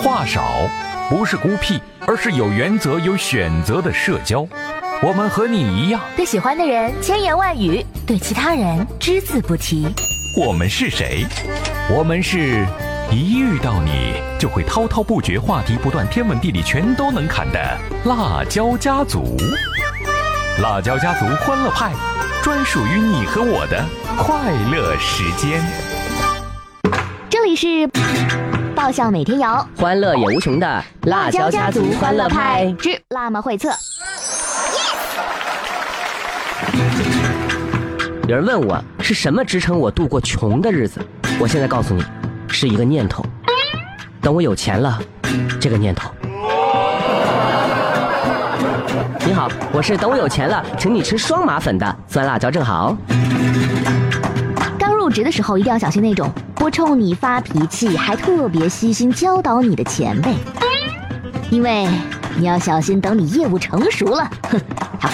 话少，不是孤僻，而是有原则、有选择的社交。我们和你一样， 对喜欢的人千言万语，对其他人只字不提。 我们是谁？我们是一遇到你就会滔滔不绝，话题不断，天文地理全都能侃的辣椒家族。辣椒家族欢乐派，专属于你和我的快乐时间。 这里是爆笑每天摇， 欢乐也无穷的辣椒家族欢乐派之辣妈会测。 有人问我是什么支撑我度过穷的日子，我现在告诉你，是一个念头。等我有钱了，这个念头。你好，我是等我有钱了请你吃双麻粉的酸辣椒正好。 刚入职的时候一定要小心那种不冲你发脾气还特别悉心教导你的前辈，因为你要小心等你业务成熟了，哼，